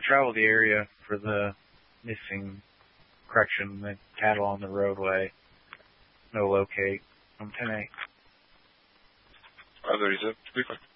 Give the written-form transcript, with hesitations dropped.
travel the area for the missing, correction, the cattle on the roadway. No locate. I'm 10-8. 537, to be fine.